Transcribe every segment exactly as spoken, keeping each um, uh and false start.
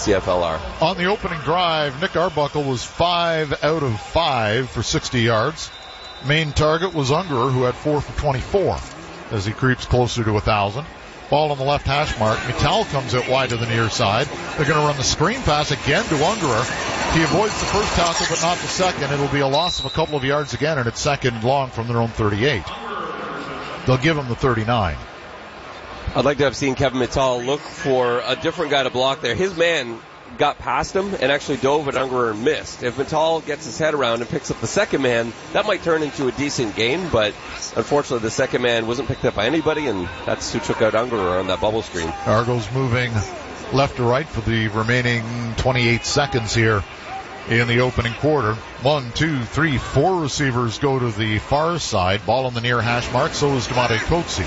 C F L are. On the opening drive, Nick Arbuckle was five out of five for sixty yards. Main target was Ungerer, who had four for twenty-four as he creeps closer to one thousand. Ball on the left hash mark. Mittal comes out wide to the near side. They're going to run the screen pass again to Ungerer. He avoids the first tackle, but not the second. It'll be a loss of a couple of yards again, and it's second long from their own thirty-eight. They'll give him the thirty-nine. I'd like to have seen Kevin Mittal look for a different guy to block there. His man got past him and actually dove at Ungerer and missed. If Mittal gets his head around and picks up the second man, that might turn into a decent gain, but unfortunately the second man wasn't picked up by anybody, and that's who took out Ungerer on that bubble screen. Argos moving left to right for the remaining twenty-eight seconds here in the opening quarter. One, two, three, four receivers go to the far side. Ball on the near hash mark, so is DeMonte Coatsy.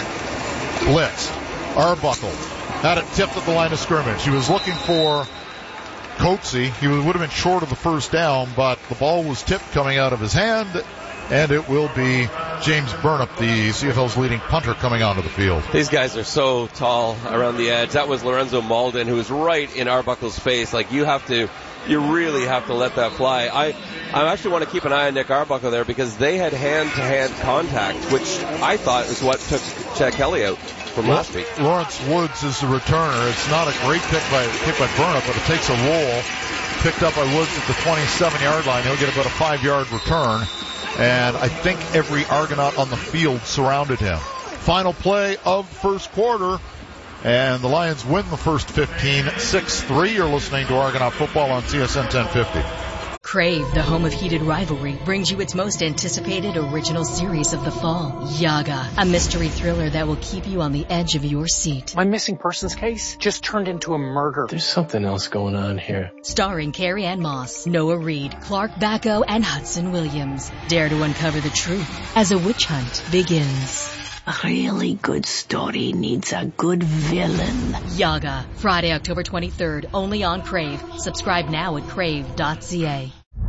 Blitz. Arbuckle had it tipped at the line of scrimmage. He was looking for Coatsy. He would have been short of the first down, but the ball was tipped coming out of his hand, and it will be James Burnup, the C F L's leading punter, coming onto the field. These guys are so tall around the edge. That was Lorenzo Malden, who was right in Arbuckle's face. Like, you have to, you really have to let that fly. I, I actually want to keep an eye on Nick Arbuckle there because they had hand-to-hand contact, which I thought was what took Chad Kelly out from last week. Lawrence Woods is the returner. It's not a great pick by pick by Burnup, but it takes a roll. Picked up by Woods at the twenty-seven-yard line. He'll get about a five-yard return. And I think every Argonaut on the field surrounded him. Final play of first quarter. And the Lions win the first fifteen, six three. You're listening to Argonaut Football on C S N ten fifty. Crave, the home of heated rivalry, brings you its most anticipated original series of the fall, Yaga, a mystery thriller that will keep you on the edge of your seat. My missing persons case just turned into a murder. There's something else going on here. Starring Carrie Ann Moss, Noah Reid, Clark Bacco, and Hudson Williams. Dare to uncover the truth as a witch hunt begins. A really good story needs a good villain. Yaga, Friday, October twenty-third, only on Crave. Subscribe now at crave dot c a.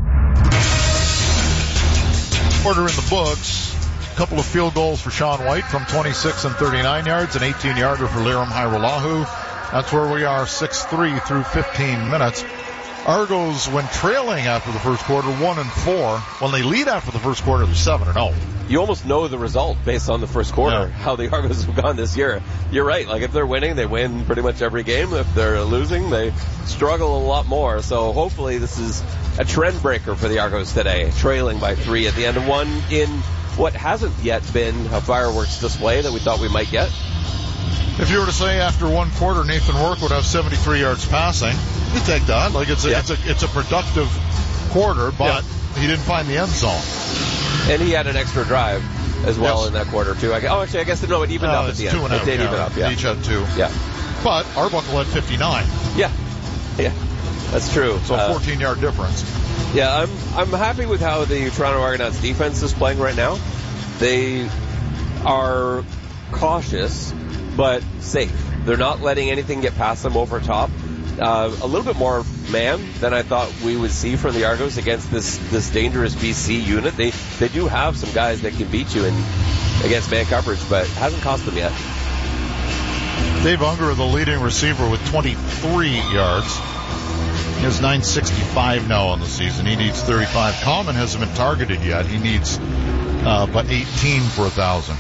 Quarter in the books. A couple of field goals for Sean White from twenty-six and thirty-nine yards, an eighteen-yarder for Liram Hairolahu. That's where we are, six three through fifteen minutes. Argos, when trailing after the first quarter, one and four. When they lead after the first quarter, they're seven and oh. You almost know the result based on the first quarter, yeah. How the Argos have gone this year. You're right. Like, if they're winning, they win pretty much every game. If they're losing, they struggle a lot more. So hopefully this is a trend breaker for the Argos today, trailing by three at the end of one in what hasn't yet been a fireworks display that we thought we might get. If you were to say after one quarter Nathan Rourke would have seventy-three yards passing, you take that. Like, it's a, yeah. it's a, it's a productive quarter, but yeah. He didn't find the end zone. And he had an extra drive as well yes. in that quarter, too. Oh, actually, I guess no, it evened uh, up at the end. Two and it out, did yeah. even up, yeah. Each had two. Yeah. But Arbuckle had fifty-nine. Yeah. Yeah. That's true. So a fourteen-yard uh, difference. Yeah, I'm I'm happy with how the Toronto Argonauts defense is playing right now. They are cautious, but safe. They're not letting anything get past them over top. Uh, a little bit more man than I thought we would see from the Argos against this, this dangerous B C unit. They they do have some guys that can beat you in against man coverage, but it hasn't cost them yet. Dave Ungerer, the leading receiver, with twenty-three yards. He has nine sixty-five now on the season. He needs thirty-five. Common hasn't been targeted yet. He needs uh, but eighteen for one thousand.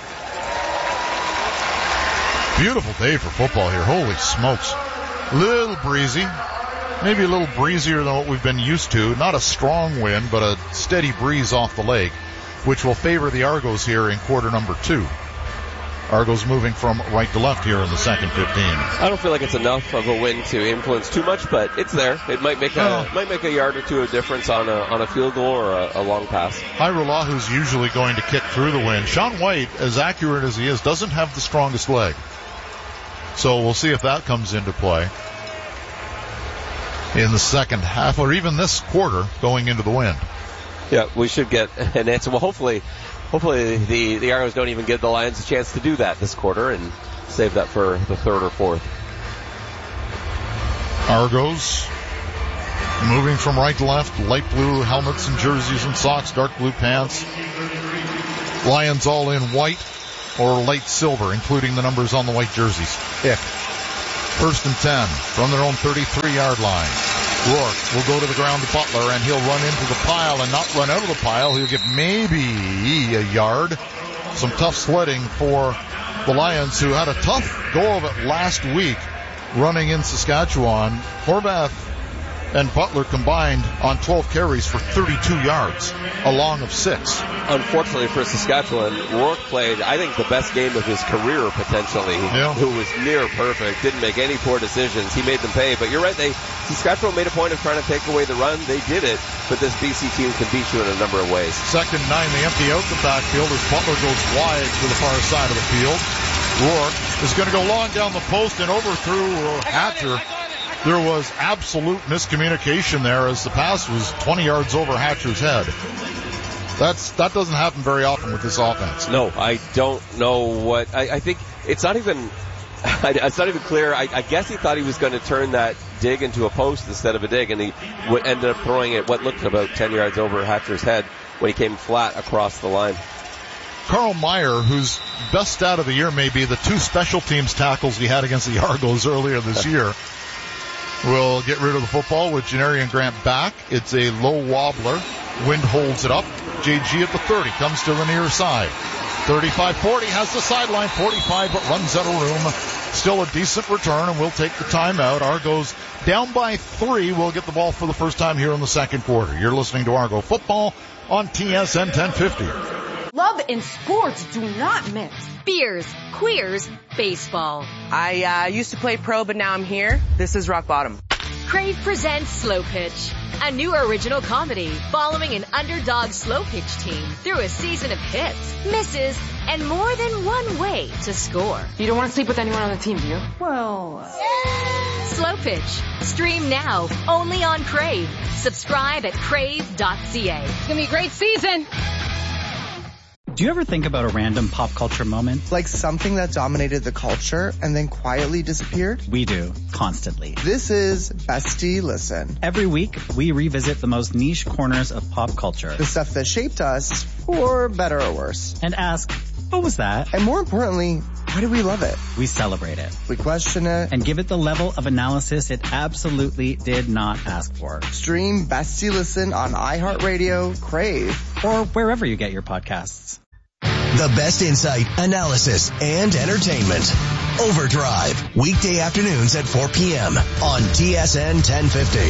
Beautiful day for football here. Holy smokes. A little breezy. Maybe a little breezier than what we've been used to. Not a strong wind, but a steady breeze off the lake, which will favor the Argos here in quarter number two. Argos moving from right to left here in the second fifteen. I don't feel like it's enough of a wind to influence too much, but it's there. It might make a oh. might make a yard or two of difference on a on a field goal or a, a long pass. Hairolahu usually going to kick through the wind. Sean White, as accurate as he is, doesn't have the strongest leg. So we'll see if that comes into play in the second half, or even this quarter going into the wind. Yeah, we should get an answer. Well, hopefully, hopefully the, the Argos don't even give the Lions a chance to do that this quarter and save that for the third or fourth. Argos moving from right to left, light blue helmets and jerseys and socks, dark blue pants. Lions all in white or light silver, including the numbers on the white jerseys. Ick. First and ten from their own thirty-three-yard line. Rourke will go to the ground to Butler, and he'll run into the pile and not run out of the pile. He'll get maybe a yard. Some tough sledding for the Lions, who had a tough go of it last week running in Saskatchewan. Horvath and Butler combined on twelve carries for thirty-two yards, a long of six. Unfortunately for Saskatchewan, Rourke played, I think, the best game of his career, potentially, yeah. who was near perfect, didn't make any poor decisions. He made them pay. But you're right, they Saskatchewan made a point of trying to take away the run. They did it, but this B C team can beat you in a number of ways. Second nine, they empty out the backfield as Butler goes wide to the far side of the field. Rourke is going to go long down the post and overthrew Hatcher. There was absolute miscommunication there as the pass was twenty yards over Hatcher's head. That's That doesn't happen very often with this offense. No, I don't know what, I, I think it's not even, it's not even clear. I, I guess he thought he was going to turn that dig into a post instead of a dig, and he w- ended up throwing it what looked about ten yards over Hatcher's head when he came flat across the line. Carl Meyer, whose best stat of the year may be the two special teams tackles he had against the Argos earlier this year, will get rid of the football with Janarian Grant back. It's a low wobbler. Wind holds it up. J G at the thirty comes to the near side. thirty-five forty has the sideline. forty-five but runs out of room. Still a decent return, and we'll take the timeout. Argos down by three. We'll get the ball for the first time here in the second quarter. You're listening to Argo Football on T S N ten fifty. Love and sports do not mix. Beers, queers, baseball. I uh, used to play pro, but now I'm here. This is rock bottom. Crave presents Slow Pitch, a new original comedy following an underdog slow pitch team through a season of hits, misses, and more than one way to score. You don't want to sleep with anyone on the team, do you? Well, Slow Pitch. Stream now, only on Crave. Subscribe at crave dot c a. It's going to be a great season. Do you ever think about a random pop culture moment? Like something that dominated the culture and then quietly disappeared? We do, constantly. This is Bestie Listen. Every week, we revisit the most niche corners of pop culture. The stuff that shaped us, for better or worse. And ask, what was that? And more importantly, why do we love it? We celebrate it. We question it. And give it the level of analysis it absolutely did not ask for. Stream Bestie Listen on iHeartRadio, Crave, or wherever you get your podcasts. The best insight, analysis, and entertainment. Overdrive, weekday afternoons at four p.m. on T S N ten fifty.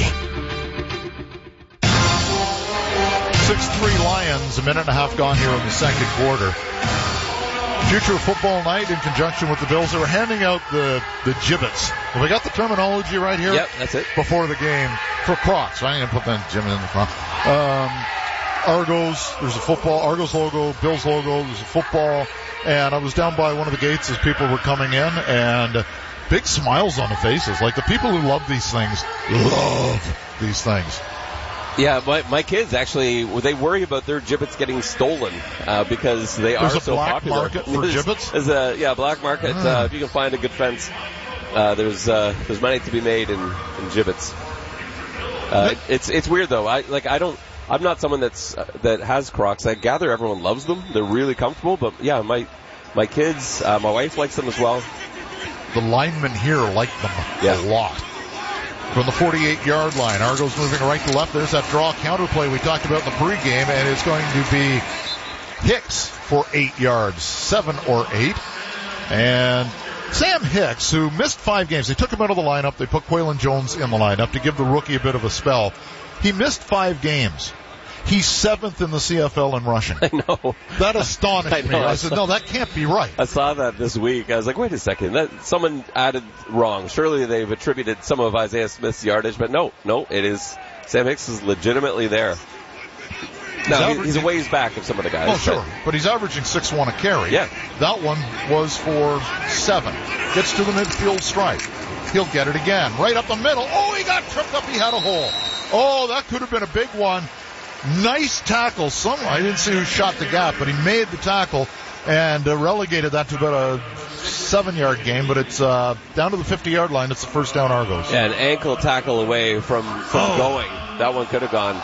six three Lions, a minute and a half gone here in the second quarter. Future Football Night in conjunction with the Bills. They were handing out the, the gibbets. Have we got the terminology right here? Yep, that's it. Before the game for Crocs. So I'm going to put that gibbet in the front. Um, Argos, there's a football, Argos logo, Bills logo, there's a football, and I was down by one of the gates as people were coming in, and big smiles on the faces. Like the people who love these things, love these things. Yeah, my my kids actually, they worry about their gibbets getting stolen, uh, because they there's are a so black popular. Market for gibbets? There's a, yeah, black market, mm. uh, if you can find a good fence, uh, there's, uh, there's money to be made in, in gibbets. Uh, it, it's, it's weird though. I, like, I don't, I'm not someone that's uh, that has Crocs. I gather everyone loves them. They're really comfortable. But yeah, my my kids, uh, my wife likes them as well. The linemen here like them yeah. a lot. From the forty-eight-yard line, Argos moving right to left. There's that draw counter play we talked about in the pregame, and it's going to be Hicks for eight yards, seven or eight. And Sam Hicks, who missed five games, they took him out of the lineup. They put Quaylen Jones in the lineup to give the rookie a bit of a spell. He missed five games. He's seventh in the C F L in rushing. I know. That astonished I know, me. I, I said, saw, no, that can't be right. I saw that this week. I was like, wait a second. That someone added wrong. Surely they've attributed some of Isaiah Smith's yardage, but no, no, it is Sam Hicks is legitimately there. Now, he's, he's a ways back of some of the guys. Oh, sure. But, but he's averaging six one a carry. Yeah. That one was for seven. Gets to the midfield stripe. He'll get it again. Right up the middle. Oh, he got tripped up. He had a hole. Oh, that could have been a big one. Nice tackle. Some, I didn't see who shot the gap, but he made the tackle and uh, relegated that to about a seven-yard game, but it's uh, down to the fifty-yard line. It's the first down Argos. Yeah, an ankle tackle away from, from oh. going. That one could have gone.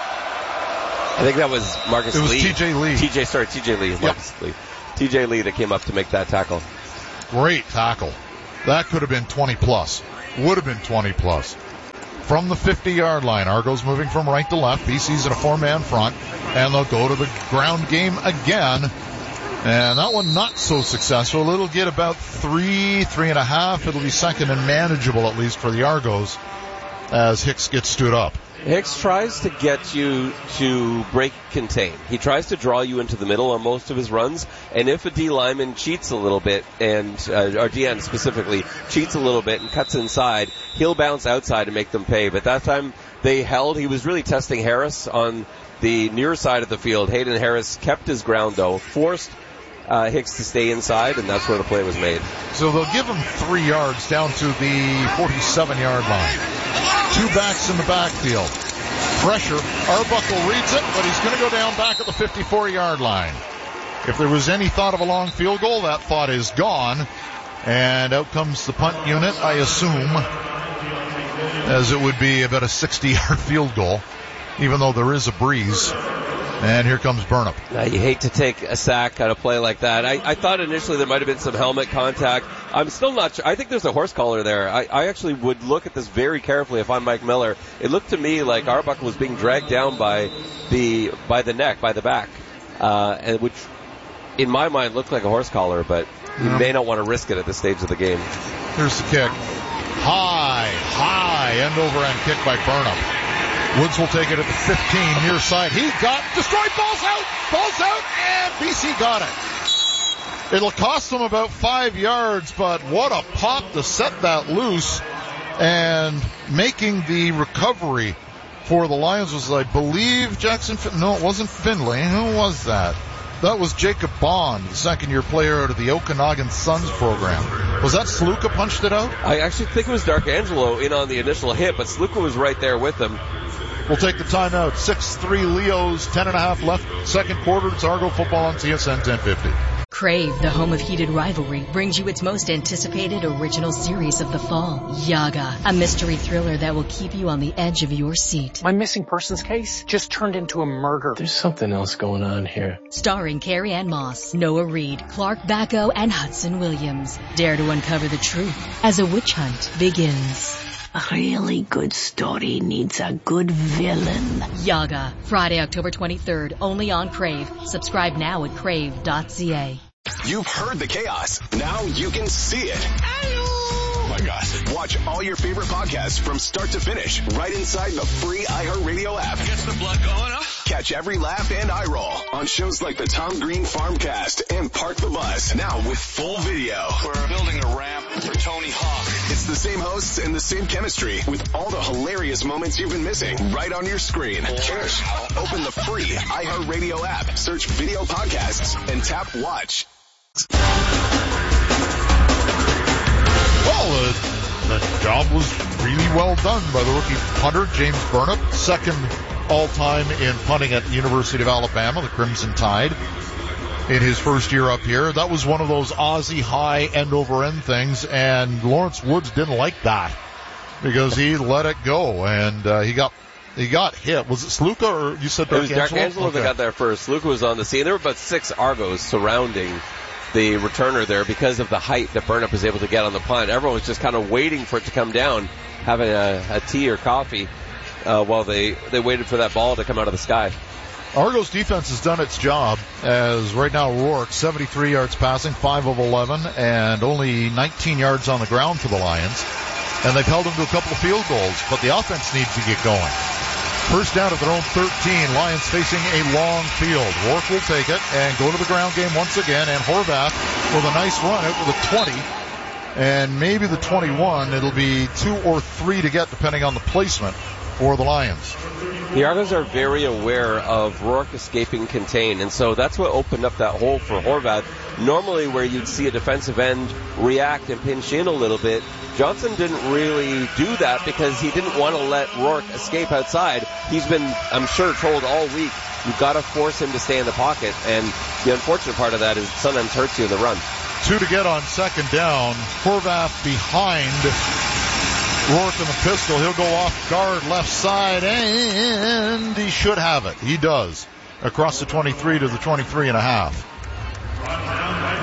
I think that was Marcus Lee. It was Lee. T J Lee. T J, sorry, T J Lee. Marcus yep. Lee. T J Lee that came up to make that tackle. Great tackle. that could have been twenty plus. Would have been twenty plus. From the fifty-yard line, Argos moving from right to left. B C's in a four-man front, and they'll go to the ground game again. And that one not so successful. It'll get about three, three and a half. It'll be second and manageable, at least for the Argos, as Hicks gets stood up. Hicks tries to get you to break contain. He tries to draw you into the middle on most of his runs, and if a D lineman cheats a little bit, and uh, or D N specifically cheats a little bit and cuts inside, he'll bounce outside and make them pay. But that time they held. He was really testing Harris on the near side of the field. Hayden Harris kept his ground, though, forced uh, Hicks to stay inside, and that's where the play was made. So they'll give him three yards down to the forty-seven-yard line. Two backs in the backfield. Pressure. Arbuckle reads it, but he's going to go down back at the fifty-four-yard line. If there was any thought of a long field goal, that thought is gone. And out comes the punt unit, I assume, as it would be about a sixty-yard field goal, even though there is a breeze. And here comes Burnham. Now, you hate to take a sack on a play like that. I, I thought initially there might have been some helmet contact. I'm still not sure. I think there's a horse collar there. I, I actually would look at this very carefully if I'm Mike Miller. It looked to me like Arbuckle was being dragged down by the by the neck, by the back, uh, and which in my mind looked like a horse collar, but you yeah. may not want to risk it at this stage of the game. Here's the kick. High, high, end over end kick by Burnham. Woods will take it at the fifteen, near side. He got destroyed. Ball's out. Ball's out, and B C got it. It'll cost them about five yards, but what a pop to set that loose. And making the recovery for the Lions was, I believe, Jackson. No, it wasn't Finley. Who was that? That was Jacob Bond, the second-year player out of the Okanagan Suns program. Was that Sluka punched it out? I actually think it was Darkangelo in on the initial hit, but Sluka was right there with him. We'll take the timeout. six three Leos, ten and a half left. Second quarter. It's Argo football on T S N ten fifty. Crave, the home of heated rivalry, brings you its most anticipated original series of the fall, Yaga, a mystery thriller that will keep you on the edge of your seat. My missing persons case just turned into a murder. There's something else going on here. Starring Carrie Ann Moss, Noah Reid, Clark Bacco, and Hudson Williams. Dare to uncover the truth as a witch hunt begins. A really good story needs a good villain. Yaga, Friday, October twenty-third, only on Crave. Subscribe now at crave dot c a. You've heard the chaos. Now you can see it. Oh my gosh. Watch all your favorite podcasts from start to finish right inside the free iHeartRadio app. Gets the blood going, huh? Catch every laugh and eye roll on shows like the Tom Green Farmcast and Park the Bus. Now with full video. We're building a ramp for Tony Hawk. It's the same hosts and the same chemistry with all the hilarious moments you've been missing right on your screen. Just open the free iHeartRadio app, search video podcasts, and tap watch. Well, uh, the job was really well done by the rookie punter, James Burnham, second all-time in punting at the University of Alabama, the Crimson Tide, in his first year up here. That was one of those Aussie high end-over-end things, and Lawrence Woods didn't like that because he let it go, and uh, he got he got hit. Was it Sluka or you said Darkangelo? It was Darkangelo okay. that got there first. Sluka was on the scene. There were about six Argos surrounding the returner there because of the height that Burnham was able to get on the punt. Everyone was just kind of waiting for it to come down, having a, a tea or coffee uh, while they, they waited for that ball to come out of the sky. Argos defense has done its job, as right now Rourke, seventy-three yards passing, five of eleven, and only nineteen yards on the ground for the Lions. And they've held them to a couple of field goals, but the offense needs to get going. First down at their own thirteen, Lions facing a long field. Rourke will take it and go to the ground game once again, and Horvath with a nice run out to the twenty, and maybe the twenty-one. It'll be two or three to get depending on the placement for the Lions. The Argos are very aware of Rourke escaping contain, and so that's what opened up that hole for Horvath. Normally where you'd see a defensive end react and pinch in a little bit, Johnson didn't really do that because he didn't want to let Rourke escape outside. He's been, I'm sure, told all week, you've got to force him to stay in the pocket, and the unfortunate part of that is it sometimes hurts you in the run. Two to get on second down. Horvath behind Rourke in the pistol. He'll go off guard left side, and he should have it. He does. Across the twenty-three to the twenty-three and a half.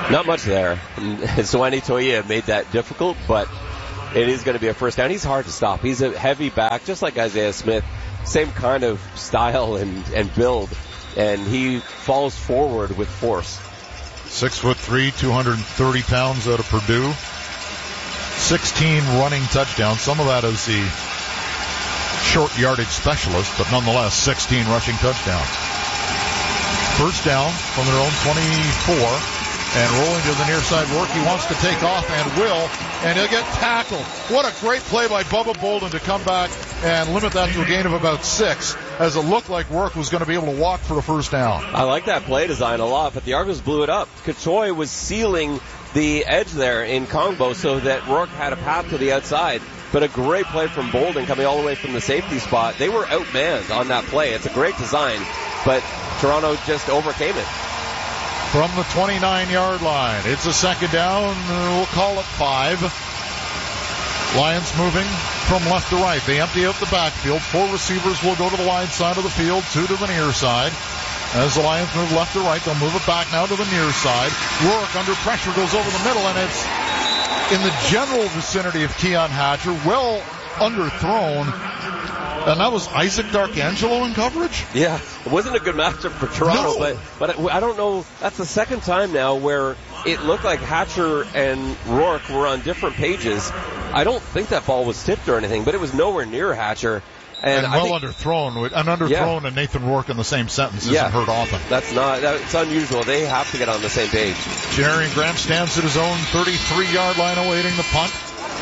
Not much there. Soani Toye made that difficult, but it is going to be a first down. He's hard to stop. He's a heavy back, just like Isaiah Smith. Same kind of style and, and build. And he falls forward with force. Six foot three, two hundred thirty pounds out of Purdue. sixteen running touchdowns. Some of that is the short yardage specialist, but nonetheless, sixteen rushing touchdowns. First down from their own twenty-four. And rolling to the near side work. He wants to take off and will. And he'll get tackled. What a great play by Bubba Bolden to come back and limit that to a gain of about six, as it looked like Work was going to be able to walk for a first down. I like that play design a lot, but the Argos blew it up. Kachoy was sealing the edge there in Kongbo so that Rourke had a path to the outside. But a great play from Bolden coming all the way from the safety spot. They were outmanned on that play. It's a great design, but Toronto just overcame it. From the twenty-nine-yard line, it's a second down. We'll call it five. Lions moving from left to right. They empty out the backfield. Four receivers will go to the wide side of the field, two to the near side. As the Lions move left to right, they'll move it back now to the near side. Rourke under pressure goes over the middle, and it's in the general vicinity of Keon Hatcher. Well underthrown. And that was Isaac D'Arcangelo in coverage? Yeah, it wasn't a good matchup for Toronto, no. but but I don't know. That's the second time now where it looked like Hatcher and Rourke were on different pages. I don't think that ball was tipped or anything, but it was nowhere near Hatcher. And, and I well think, underthrown. An underthrown yeah. and Nathan Rourke in the same sentence yeah. isn't heard often. That's not, that's unusual. They have to get on the same page. Janarian Grant stands at his own thirty-three-yard line awaiting the punt.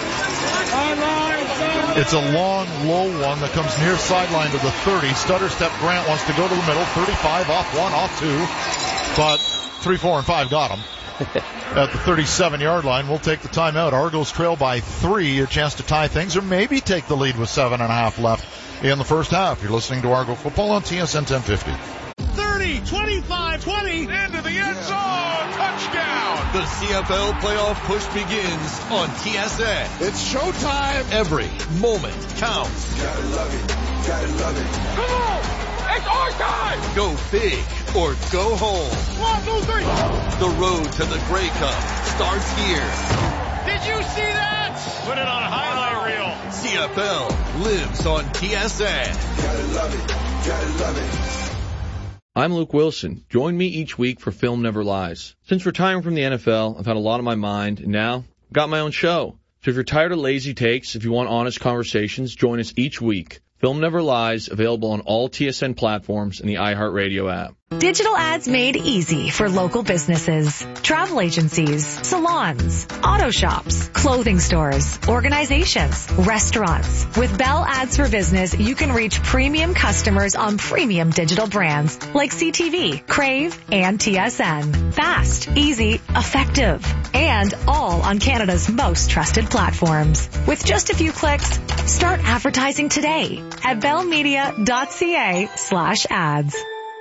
It's a long, low one that comes near sideline to the thirty. Stutter step Grant wants to go to the middle. thirty-five, off one, off two. But three, four, and five got him. At the thirty-seven-yard line, we'll take the timeout. Argos trail by three, a chance to tie things or maybe take the lead with seven and a half left in the first half. You're listening to Argo Football on T S N ten fifty. thirty, twenty-five, twenty, into the end zone, touchdown! The C F L playoff push begins on T S N. It's showtime. Every moment counts. Gotta love it, gotta love it. Come on, it's our time! Go big or go home. One, two, three. The road to the Grey Cup starts here. Did you see that? Put it on a highlight reel. C F L lives on T S N. Gotta love it, gotta love it. I'm Luke Wilson. Join me each week for Film Never Lies. Since retiring from the N F L, I've had a lot on my mind, and now I've got my own show. So if you're tired of lazy takes, if you want honest conversations, join us each week. Film Never Lies, available on all T S N platforms and the iHeartRadio app. Digital ads made easy for local businesses, travel agencies, salons, auto shops, clothing stores, organizations, restaurants. With Bell Ads for Business, you can reach premium customers on premium digital brands like C T V, Crave, and T S N. Fast, easy, effective, and all on Canada's most trusted platforms. With just a few clicks, start advertising today at bellmedia.ca slash ads.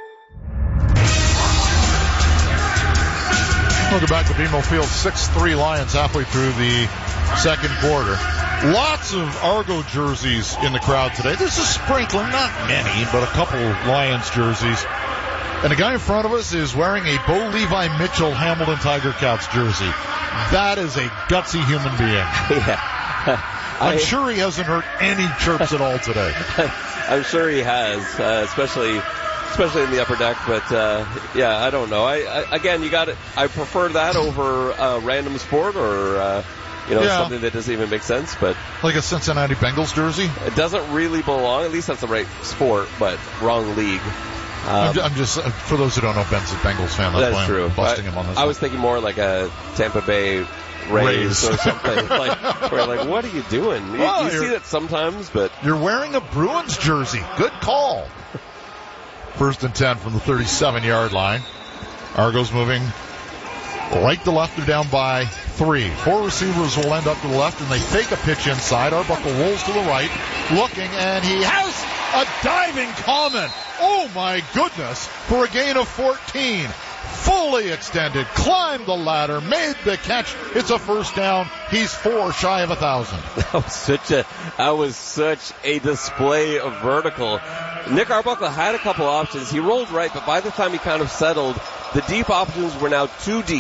Welcome back to B M O Field. six three Lions halfway through the second quarter. Lots of Argo jerseys in the crowd today. There's a sprinkling, not many, but a couple Lions jerseys. And the guy in front of us is wearing a Bo Levi Mitchell Hamilton Tiger Cats jersey. That is a gutsy human being. Yeah. I'm I, sure he hasn't heard any chirps at all today. I'm sure he has, uh, especially especially in the upper deck. But uh, yeah, I don't know. I, I again, you got it. I prefer that over uh, random sport or uh, you know yeah. something that doesn't even make sense. But like a Cincinnati Bengals jersey, it doesn't really belong. At least that's the right sport, but wrong league. Um, I'm just, for those who don't know, Ben's a Bengals fan. That's, that's why I'm true. busting I, him on this I one. was thinking more like a Tampa Bay Rays, Rays. or something. like, where like, what are you doing? You, well, you see that sometimes, but you're wearing a Bruins jersey. Good call. First and ten from the thirty-seven-yard line. Argos moving right to left. They're down by three. Four receivers will end up to the left, and they fake a pitch inside. Arbuckle rolls to the right, looking, and he has a diving comment. Oh, my goodness, for a gain of fourteen. Fully extended, climbed the ladder, made the catch. It's a first down. He's four shy of a thousand. That was such a, that was such a display of vertical. Nick Arbuckle had a couple options. He rolled right, but by the time he kind of settled, the deep options were now too deep.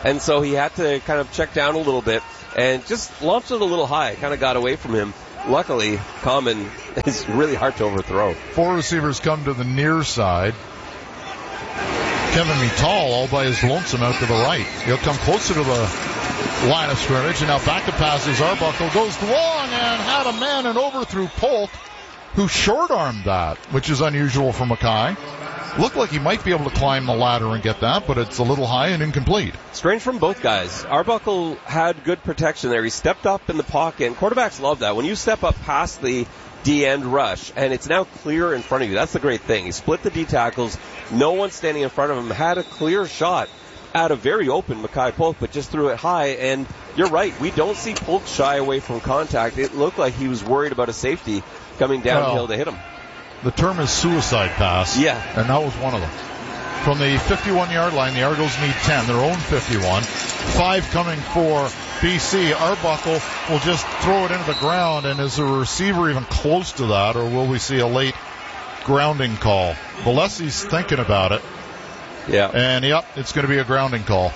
And so he had to kind of check down a little bit and just launched it a little high. Kind of got away from him. Luckily, Common is really hard to overthrow. Four receivers come to the near side. Kevin Mittal all by his lonesome out to the right. He'll come closer to the line of scrimmage, and now back to pass is Arbuckle. Goes long and had a man and overthrew Polk, who short-armed that, which is unusual for Mackay. Looked like he might be able to climb the ladder and get that, but it's a little high and incomplete. Strange from both guys. Arbuckle had good protection there. He stepped up in the pocket, and quarterbacks love that. When you step up past the D-end rush, and it's now clear in front of you. That's the great thing. He split the D tackles. No one standing in front of him. Had a clear shot at a very open Mackay Polk, but just threw it high. And you're right. We don't see Polk shy away from contact. It looked like he was worried about a safety coming downhill well, to hit him. The term is suicide pass. Yeah. And that was one of them. From the fifty-one-yard line, the Argos need ten, their own fifty-one. Five coming for B C. Arbuckle will just throw it into the ground, and is the receiver even close to that, or will we see a late grounding call? Valesi's thinking about it. Yeah. And, yep, it's going to be a grounding call.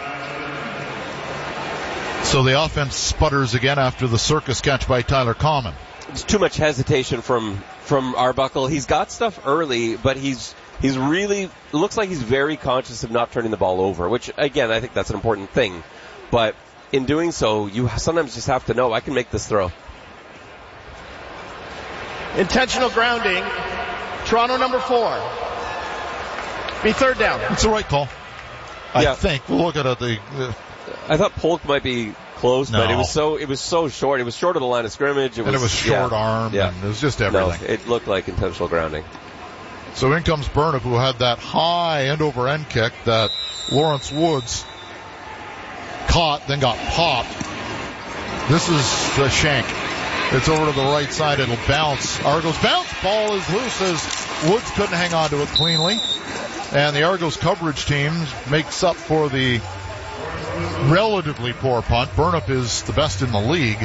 So the offense sputters again after the circus catch by Tyler Common. It's too much hesitation from, from Arbuckle. He's got stuff early, but he's he's really, it looks like he's very conscious of not turning the ball over, which, again, I think that's an important thing. But in doing so, you sometimes just have to know, I can make this throw. Intentional grounding. Toronto number four. Be third down. It's the right call. I yeah. think. We'll look at it. The, uh, I thought Polk might be close, no. but it was so it was so short. It was short of the line of scrimmage. It was, and it was short yeah, arm, yeah. and it was just everything. No, it looked like intentional grounding. So in comes Burnup, who had that high end-over-end kick that Lawrence Woods caught, then got popped. This is the shank. It's over to the right side. It'll bounce. Argos bounce. Ball is loose as Woods couldn't hang on to it cleanly. And the Argos coverage team makes up for the relatively poor punt. Burnup is the best in the league.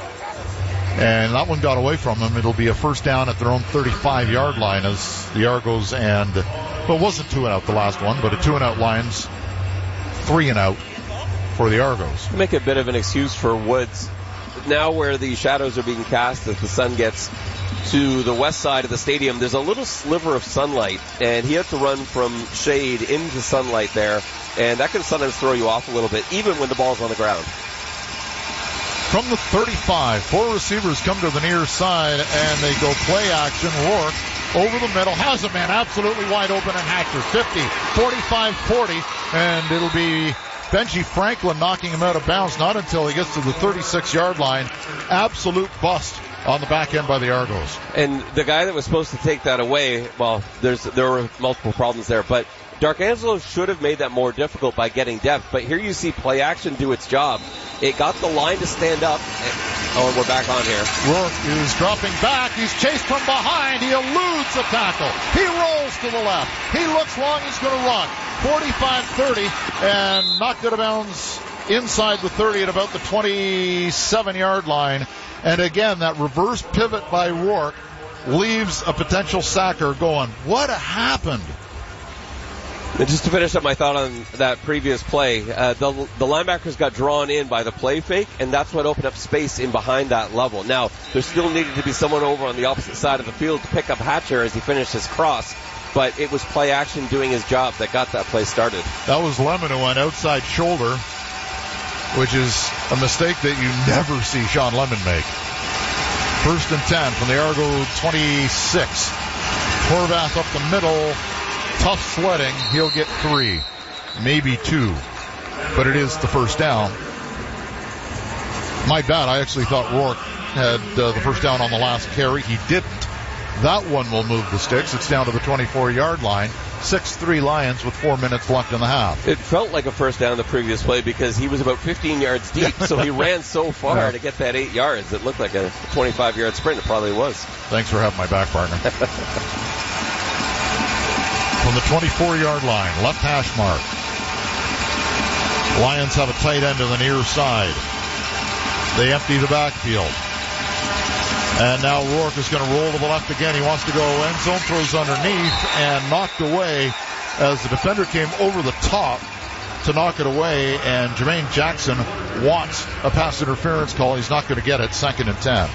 And that one got away from him. It'll be a first down at their own thirty-five-yard line as the Argos and, well, it wasn't two and out the last one, but a two and out line's three and out for the Argos. Make a bit of an excuse for Woods. Now where the shadows are being cast as the sun gets to the west side of the stadium, there's a little sliver of sunlight, and he had to run from shade into sunlight there, and that can sometimes throw you off a little bit, even when the ball's on the ground. From the thirty-five, four receivers come to the near side, and they go play action. Rourke over the middle, has a man absolutely wide open, and Hatcher fifty, forty-five, forty, and it'll be Benji Franklin knocking him out of bounds, not until he gets to the thirty-six-yard line. Absolute bust on the back end by the Argos. And the guy that was supposed to take that away, well, there's there were multiple problems there, but Darkangelo should have made that more difficult by getting depth. But here you see play action do its job. It got the line to stand up. Oh, and we're back on here. Rourke is dropping back. He's chased from behind. He eludes the tackle. He rolls to the left. He looks long. He's going to run. forty-five thirty and knocked out of bounds inside the thirty at about the twenty-seven-yard line. And again, that reverse pivot by Rourke leaves a potential sacker going, what happened? And just to finish up my thought on that previous play, uh, the, the linebackers got drawn in by the play fake, and that's what opened up space in behind that level. Now, there still needed to be someone over on the opposite side of the field to pick up Hatcher as he finished his cross, but it was play action doing his job that got that play started. That was Lemon who went outside shoulder, which is a mistake that you never see Sean Lemon make. First and ten from the Argo twenty-six. Horvath up the middle. Tough sledding. He'll get three, maybe two, but it is the first down. My bad. I actually thought Rourke had uh, the first down on the last carry. He didn't. That one will move the sticks. It's down to the twenty-four-yard line. six three Lions with four minutes left in the half. It felt like a first down the previous play because he was about fifteen yards deep, so he ran so far yeah. to get that eight yards. It looked like a twenty-five-yard sprint. It probably was. Thanks for having my back, partner. From the twenty-four-yard line, left hash mark. Lions have a tight end to the near side. They empty the backfield. And now Rourke is going to roll to the left again. He wants to go end zone, throws underneath, and knocked away as the defender came over the top to knock it away, and Jermaine Jackson wants a pass interference call. He's not going to get it. Second and ten.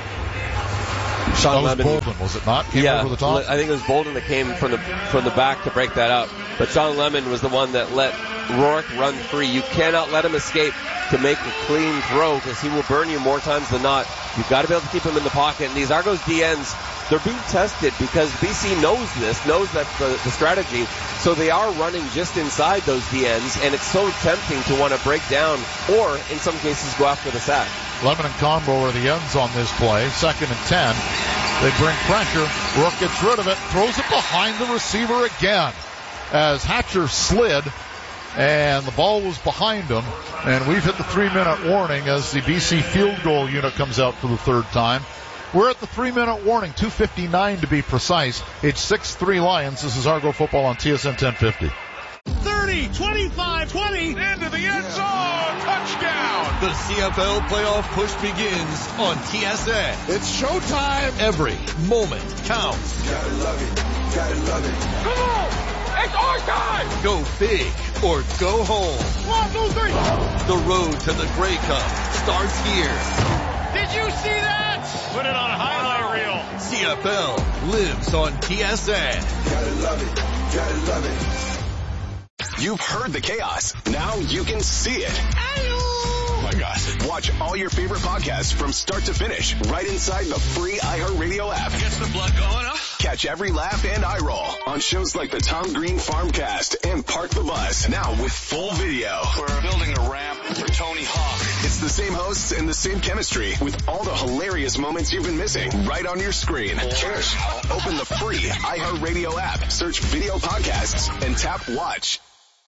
Sean that was Lemon, Bolden, was it not? Came yeah, over the top? I think it was Bolden that came from the from the back to break that up. But Sean Lemon was the one that let Rourke run free. You cannot let him escape to make a clean throw because he will burn you more times than not. You've got to be able to keep him in the pocket. And these Argos D Ns, they're being tested because B C knows this, knows that's the, the strategy. So they are running just inside those D Ns, and it's so tempting to want to break down or, in some cases, go after the sack. Lemon and Combo are the ends on this play. Second and ten. They bring pressure. Rourke gets rid of it, throws it behind the receiver again as Hatcher slid, and the ball was behind him. And we've hit the three-minute warning as the B C field goal unit comes out for the third time. We're at the three-minute warning, two fifty-nine to be precise. It's six three Lions. This is Argo Football on T S N ten fifty. thirty, twenty-five, twenty, into the end zone, touchdown! The C F L playoff push begins on T S N. It's showtime. Every moment counts. Gotta love it, gotta love it. Come on! It's our time! Go big or go home. One, two, three. The road to the Grey Cup starts here. Did you see that? Put it on a highlight reel. C F L lives on T S N. Gotta love it, gotta love it. You've heard the chaos. Now you can see it. Oh my gosh. Watch all your favorite podcasts from start to finish right inside the free iHeartRadio app. Gets the blood going, huh? Catch every laugh and eye roll on shows like the Tom Green Farmcast and Park the Bus. Now with full video. We're building a ramp for Tony Hawk. It's the same hosts and the same chemistry with all the hilarious moments you've been missing right on your screen. Cheers. Open the free iHeartRadio app, search video podcasts, and tap watch.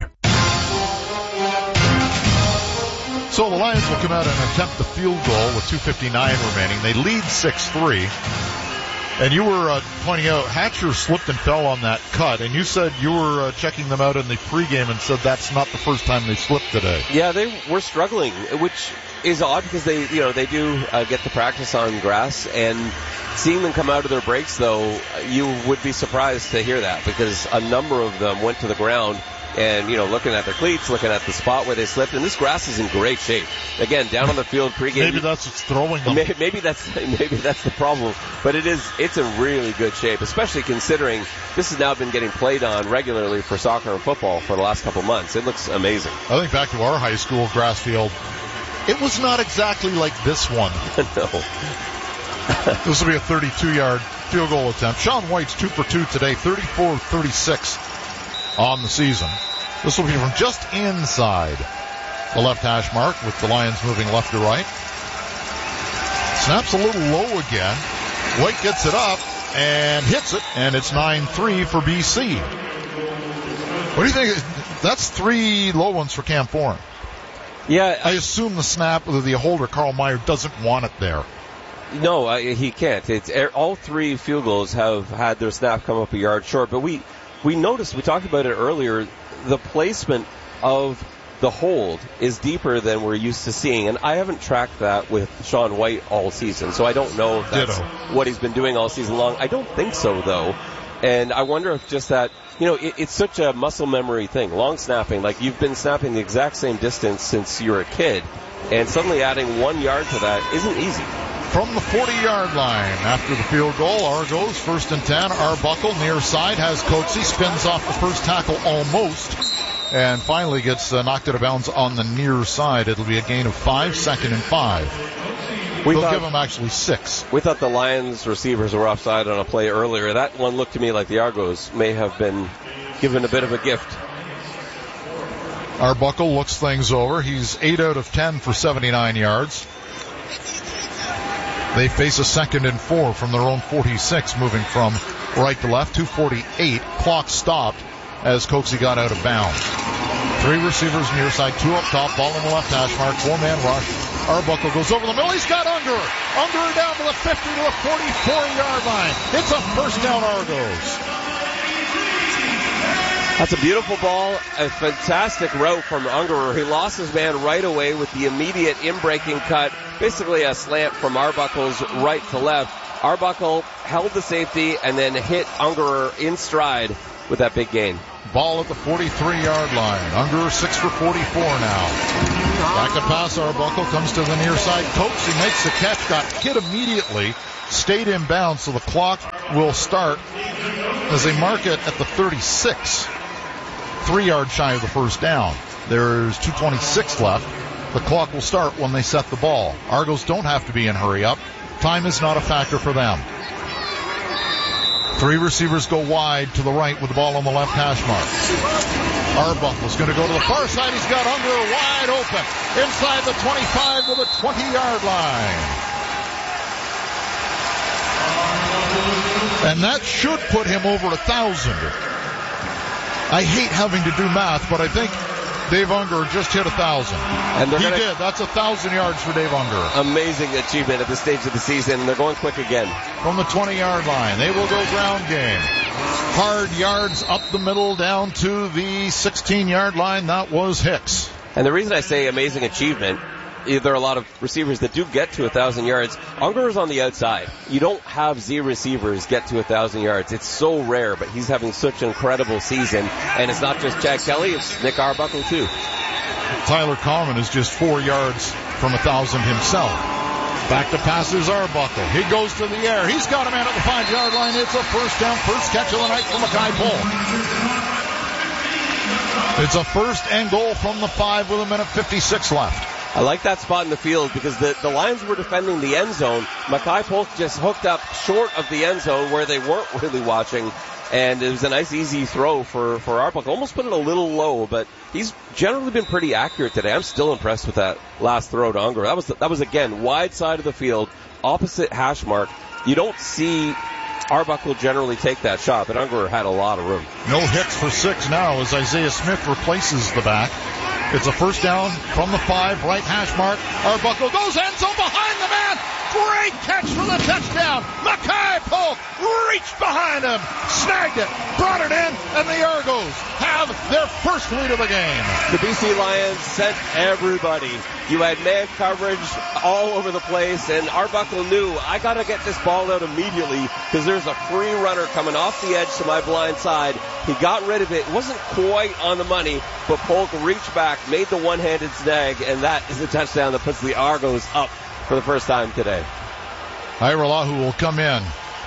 So the Lions will come out and attempt the field goal with two fifty-nine remaining. They lead six three. And you were uh, pointing out Hatcher slipped and fell on that cut, and you said you were uh, checking them out in the pregame and said that's not the first time they slipped today. Yeah, they were struggling, which is odd because they, you know, they do uh, get to practice on grass, and seeing them come out of their breaks, though, you would be surprised to hear that because a number of them went to the ground. And, you know, looking at their cleats, looking at the spot where they slipped, and this grass is in great shape. Again, down on the field pregame. Maybe that's what's throwing them. Maybe, maybe that's maybe that's the problem. But it is it's in really good shape, especially considering this has now been getting played on regularly for soccer and football for the last couple months. It looks amazing. I think back to our high school grass field. It was not exactly like this one. No. This will be a thirty-two-yard field goal attempt. Sean White's two for two today, thirty-four thirty-six. On the season. This will be from just inside the left hash mark with the Lions moving left to right. Snaps a little low again. White gets it up and hits it, and it's nine three for B C. What do you think? That's three low ones for Cam Foran. Yeah. I assume the snap of the holder, Carl Meyer, doesn't want it there. No, uh, he can't. It's all three field goals have had their snap come up a yard short, but we We noticed, we talked about it earlier, the placement of the hold is deeper than we're used to seeing. And I haven't tracked that with Sean White all season, so I don't know if that's Ditto. what he's been doing all season long. I don't think so, though. And I wonder if just that, you know, it, it's such a muscle memory thing. Long snapping, like you've been snapping the exact same distance since you were a kid, and suddenly adding one yard to that isn't easy. From the forty-yard line, after the field goal, Argos, first and ten. Arbuckle, near side, has Coatsy, spins off the first tackle almost, and finally gets uh, knocked out of bounds on the near side. It'll be a gain of five, second and five. We They'll thought, give him actually six. We thought the Lions receivers were offside on a play earlier. That one looked to me like the Argos may have been given a bit of a gift. Arbuckle looks things over. He's eight out of ten for seventy-nine yards. They face a second and four from their own forty-six, moving from right to left. two forty-eight. Clock stopped as Coaksey got out of bounds. Three receivers near side, two up top, ball in the left hash mark, four-man rush. Arbuckle goes over the middle. He's got Unger. Unger down to the fifty to the forty-four-yard line. It's a first down, Argos. That's a beautiful ball, a fantastic route from Ungerer. He lost his man right away with the immediate in-breaking cut, basically a slant from Arbuckle's right to left. Arbuckle held the safety and then hit Ungerer in stride with that big gain. Ball at the forty-three-yard line. Ungerer six for forty-four now. Back to pass. Arbuckle comes to the near side. Cokes. He makes the catch. Got hit immediately. Stayed in bounds, so the clock will start as they mark it at the thirty-six. Three yards shy of the first down. There's two twenty-six left. The clock will start when they set the ball. Argos don't have to be in hurry up. Time is not a factor for them. Three receivers go wide to the right with the ball on the left hash mark. Arbuckle's going to go to the far side. He's got Ungerer wide open inside the twenty-five to the twenty-yard line. And that should put him over a thousand. I hate having to do math, but I think Dave Ungerer just hit a thousand. And he gonna, did. That's a thousand yards for Dave Ungerer. Amazing achievement at this stage of the season, and they're going quick again. From the twenty-yard line, they will go ground game. Hard yards up the middle down to the sixteen-yard line. That was Hicks. And the reason I say amazing achievement, there are a lot of receivers that do get to a thousand yards. Ungerer's on the outside. You don't have Z receivers get to a thousand yards. It's so rare, but he's having such an incredible season. And it's not just Chad Kelly, it's Nick Arbuckle too. Tyler Coleman is just four yards from a thousand himself. Back to passes Arbuckle. He goes to the air. He's got a man at the five-yard line. It's a first down, first catch of the night for Mackay Polk. It's a first and goal from the five with a minute fifty-six left. I like that spot in the field because the, the Lions were defending the end zone. Mackay Polk just hooked up short of the end zone where they weren't really watching. And it was a nice, easy throw for, for Arbuckle. Almost put it a little low, but he's generally been pretty accurate today. I'm still impressed with that last throw to Ungerer. That was, that was again, wide side of the field, opposite hash mark. You don't see Arbuckle generally take that shot, but Ungerer had a lot of room. No hits for six now as Isaiah Smith replaces the back. It's a first down from the five, right hash mark. Arbuckle goes end zone behind the man. Great catch for the touchdown. Mackay Polk reached behind him, snagged it, brought it in, and the Argos have their first lead of the game. The B C Lions sent everybody. You had man coverage all over the place, and Arbuckle knew, I got to get this ball out immediately because there's a free runner coming off the edge to my blind side. He got rid of it. It wasn't quite on the money, but Polk reached back, made the one-handed snag, and that is the touchdown that puts the Argos up for the first time today. Hairolahu will come in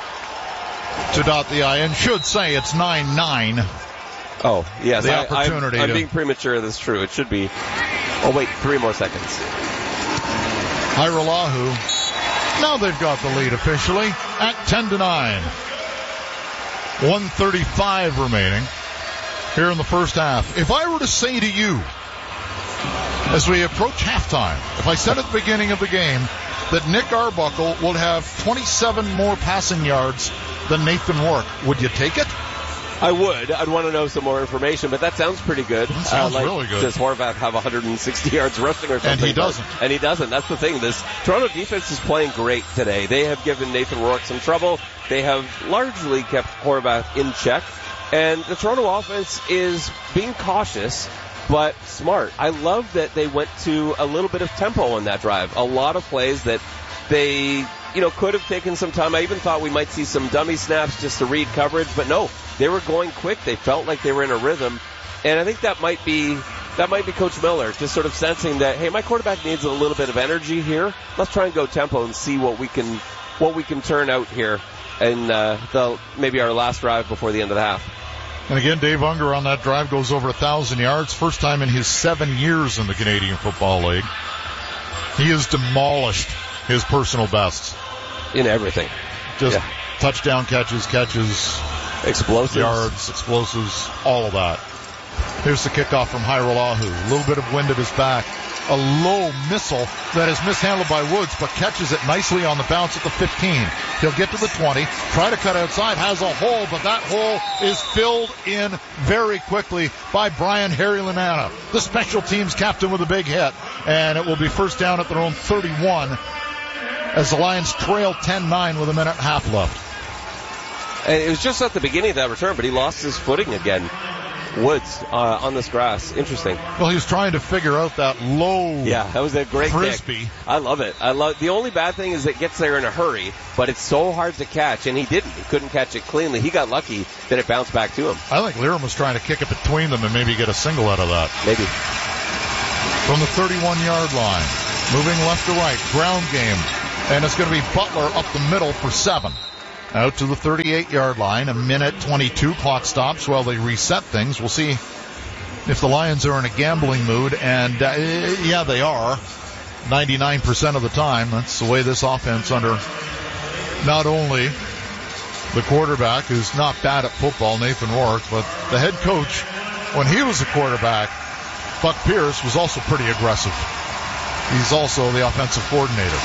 to dot the I and should say it's nine nine. Oh, yes. The I, opportunity I'm, I'm to... being premature. That's true. It should be. Oh, wait, three more seconds. Hairolahu. Now they've got the lead officially at ten to nine. one thirty-five remaining here in the first half. If I were to say to you, as we approach halftime, if I said at the beginning of the game that Nick Arbuckle will have twenty-seven more passing yards than Nathan Rourke, would you take it? I would. I'd want to know some more information, but that sounds pretty good. That sounds uh, like, really good. Does Horvath have one hundred sixty yards rushing or something? And he doesn't. And he doesn't. That's the thing. This Toronto defense is playing great today. They have given Nathan Rourke some trouble. They have largely kept Horvath in check. And the Toronto offense is being cautious, but smart. I love that they went to a little bit of tempo on that drive. A lot of plays that they, you know, could have taken some time. I even thought we might see some dummy snaps just to read coverage, but no, they were going quick. They felt like they were in a rhythm. And I think that might be, that might be Coach Miller just sort of sensing that, hey, my quarterback needs a little bit of energy here. Let's try and go tempo and see what we can, what we can turn out here. And, uh, the, maybe our last drive before the end of the half. And again, Dave Ungerer on that drive goes over a thousand yards. First time in his seven years in the Canadian Football League. He has demolished his personal bests. In everything. Just yeah. touchdown catches, catches, explosives, yards, explosives, all of that. Here's the kickoff from Hairolahu. A little bit of wind at his back. A low missile that is mishandled by Woods, but catches it nicely on the bounce at the fifteen. He'll get to the twenty, try to cut outside, has a hole, but that hole is filled in very quickly by Brian Harry-Lamanna, the special teams captain with a big hit. And it will be first down at their own thirty-one as the Lions trail ten nine with a minute and a half left. And it was just at the beginning of that return, but he lost his footing again. Woods uh, on this grass. Interesting. Well, he was trying to figure out that low Yeah, that was a great frisbee. kick. I love it. I love. The only bad thing is it gets there in a hurry, but it's so hard to catch, and he didn't. He couldn't catch it cleanly. He got lucky that it bounced back to him. I think Liram was trying to kick it between them and maybe get a single out of that. Maybe. From the thirty-one-yard line, moving left to right, ground game, and it's going to be Butler up the middle for seven. Out to the thirty-eight-yard line, a minute twenty-two, clock stops while they reset things. We'll see if the Lions are in a gambling mood, and uh, yeah, they are, ninety-nine percent of the time. That's the way this offense under not only the quarterback, who's not bad at football, Nathan Rourke, but the head coach, when he was a quarterback, Buck Pierce, was also pretty aggressive. He's also the offensive coordinator.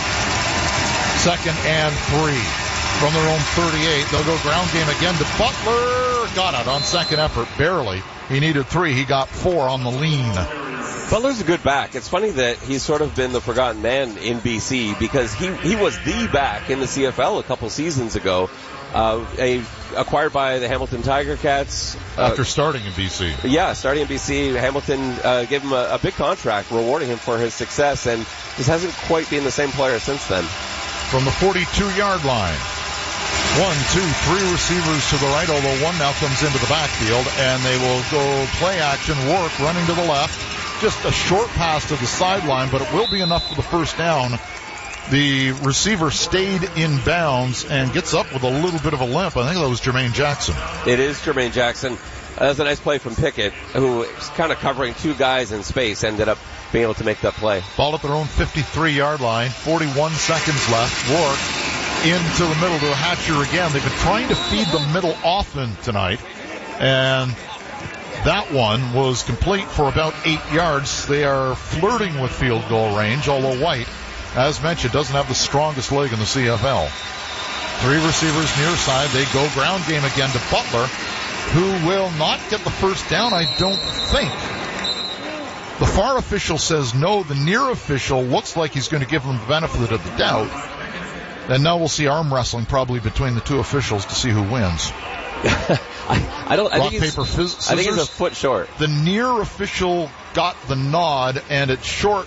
Second and three. From their own thirty-eight, they'll go ground game again to Butler. Got it on second effort, barely. He needed three. He got four on the lean. Butler's a good back. It's funny that he's sort of been the forgotten man in B C because he, he was the back in the C F L a couple seasons ago. Uh, a, acquired by the Hamilton Tiger Cats. After uh, starting in B C. Yeah, starting in B C. Hamilton uh, gave him a, a big contract, rewarding him for his success, and just hasn't quite been the same player since then. From the forty-two-yard line. One, two, three receivers to the right, although one now comes into the backfield, and they will go play action. Rourke running to the left. Just a short pass to the sideline, but it will be enough for the first down. The receiver stayed in bounds and gets up with a little bit of a limp. I think that was Jermaine Jackson. It is Jermaine Jackson. That was a nice play from Pickett, who was kind of covering two guys in space, ended up being able to make that play. Ball at their own fifty-three-yard line, forty-one seconds left. Rourke into the middle to Hatcher again. They've been trying to feed the middle often tonight, and that one was complete for about eight yards. They are flirting with field goal range, although White, as mentioned, doesn't have the strongest leg in the C F L. Three receivers near side. They go ground game again to Butler, who will not get the first down, I don't think. The far official says no. The near official looks like he's going to give them the benefit of the doubt. And now we'll see arm wrestling probably between the two officials to see who wins. I, I don't. I Rock, think paper, it's, fizz, scissors. I think it's a foot short. The near official got the nod, and it's short.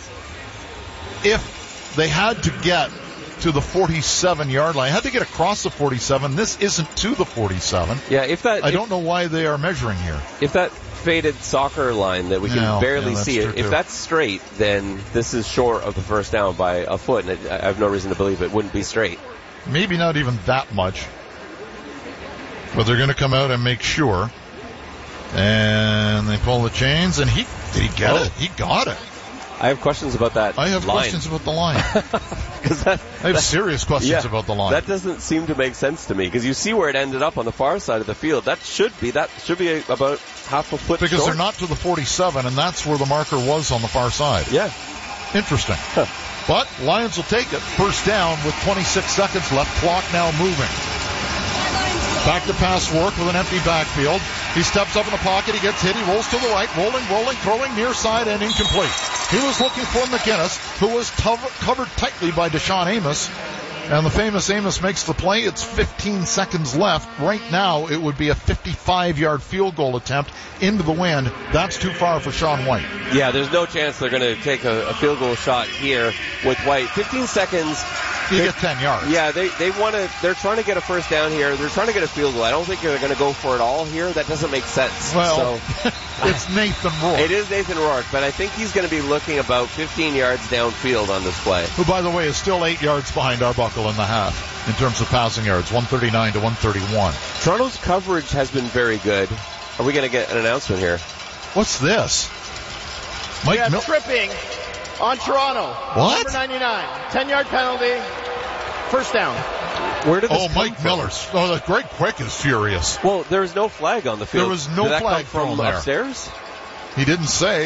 If they had to get to the forty-seven-yard line, had to get across the forty-seven. This isn't to the forty-seven. Yeah, if that. I if, don't know why they are measuring here. If that faded soccer line that we can no, barely yeah, see it, if too. that's straight, then this is short of the first down by a foot, and it, I have no reason to believe it wouldn't be straight. Maybe not even that much. But they're going to come out and make sure. And they pull the chains, and he did he get oh. it? He got it. I have questions about that I have line. questions about the line. that, I have that, serious questions yeah, about the line. That doesn't seem to make sense to me, because you see where it ended up on the far side of the field. That should be that should be a, about half a foot because short. they're not to the forty-seven, and that's where the marker was on the far side. Yeah. Interesting. Huh. But Lions will take it. First down with twenty-six seconds left. Clock now moving. Back to pass work with an empty backfield. He steps up in the pocket. He gets hit. He rolls to the right. Rolling, rolling, throwing near side and incomplete. He was looking for McGinnis, who was cover- covered tightly by Deshaun Amos. And the famous Amos makes the play. It's fifteen seconds left. Right now, it would be a fifty-five-yard field goal attempt into the wind. That's too far for Sean White. Yeah, there's no chance they're going to take a, a field goal shot here with White. fifteen seconds. You get ten yards. Yeah, they they want to. They're trying to get a first down here. They're trying to get a field goal. I don't think they're going to go for it all here. That doesn't make sense. Well, so, it's Nathan Rourke. It is Nathan Rourke, but I think he's going to be looking about fifteen yards downfield on this play. Who, by the way, is still eight yards behind Arbuckle in the half in terms of passing yards, one thirty-nine to one thirty-one. Toronto's coverage has been very good. Are we going to get an announcement here? What's this? Mike we have Mil- tripping on Toronto. What? Number ninety-nine. ten-yard penalty. First down. Where did this Oh, come Mike from? Miller's. Oh, the Greg Quick is furious. Well, there was no flag on the field. There was no did that flag come from thrown there. upstairs? He didn't say.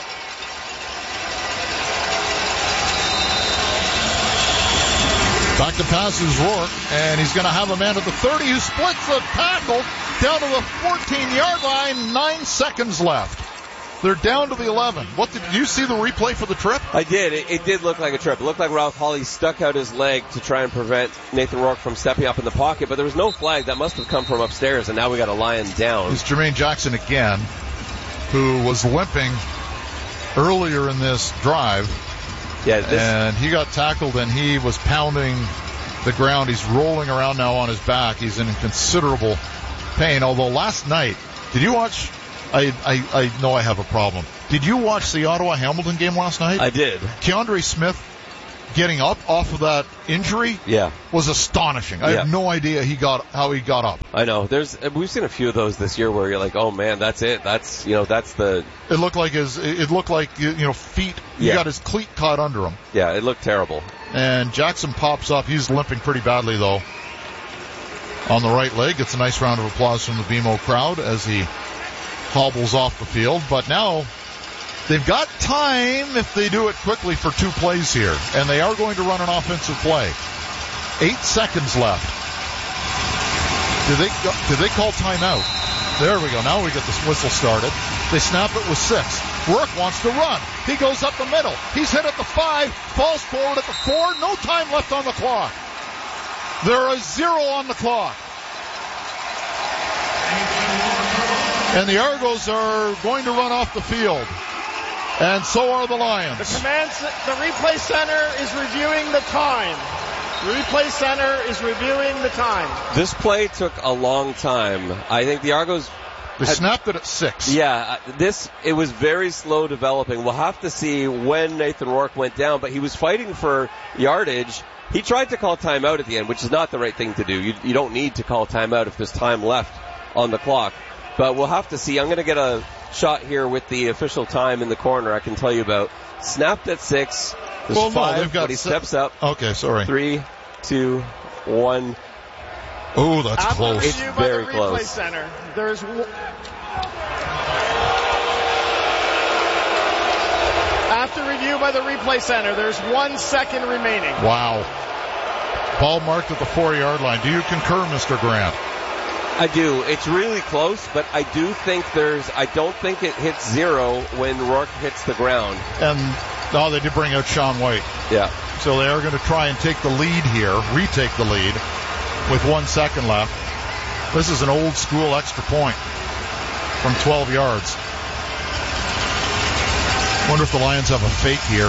Back to pass is Rourke, and he's going to have a man at the thirty who splits the tackle down to the fourteen-yard line. Nine seconds left. They're down to the eleven. What did, did you see the replay for the trip? I did. It, it did look like a trip. It looked like Ralph Hawley stuck out his leg to try and prevent Nathan Rourke from stepping up in the pocket, but there was no flag. That must have come from upstairs, and now we got a Lion down. It's Jermaine Jackson again. who was limping earlier in this drive. Yeah, this... and he got tackled and he was pounding the ground. He's rolling around now on his back. He's in considerable pain. Although last night, did you watch? I, I, I know I have a problem. Did you watch the Ottawa-Hamilton game last night? I did. Keandre Smith getting up off of that injury yeah. was astonishing. I yeah. have no idea he got how he got up. I know. There's we've seen a few of those this year where you're like, oh man, that's it. That's you know that's the. It looked like his. It looked like you know feet. He yeah. got his cleat caught under him. Yeah, it looked terrible. And Jackson pops up. He's limping pretty badly though. On the right leg, it's a nice round of applause from the B M O crowd as he hobbles off the field. But now they've got time if they do it quickly for two plays here. And they are going to run an offensive play. Eight seconds left. Did they, did they call timeout? There we go. Now we get this whistle started. They snap it with six. Rourke wants to run. He goes up the middle. He's hit at the five, falls forward at the four. No time left on the clock. There is zero on the clock. And the Argos are going to run off the field. And so are the Lions. The command, the replay center is reviewing the time. The replay center is reviewing the time. This play took a long time. I think the Argos... They had, snapped it at six. Yeah, this, it was very slow developing. We'll have to see when Nathan Rourke went down, but he was fighting for yardage. He tried to call timeout at the end, which is not the right thing to do. You, you don't need to call timeout if there's time left on the clock. But we'll have to see. I'm going to get a shot here with the official time in the corner I can tell you about. Snapped at six. There's well, five, no, they've got but he se- steps up. Okay, sorry. Three, two, one. Oh, that's After close. It's very the replay close. Center, there's w- After review by the replay center, there's one second remaining. Wow. Ball marked at the four-yard line. Do you concur, Mister Grant? I do. It's really close, but I do think there's, I don't think it hits zero when Rourke hits the ground. And, no, they did bring out Sean White. Yeah. So they are going to try and take the lead here, retake the lead with one second left. This is an old school extra point from twelve yards. Wonder if the Lions have a fake here.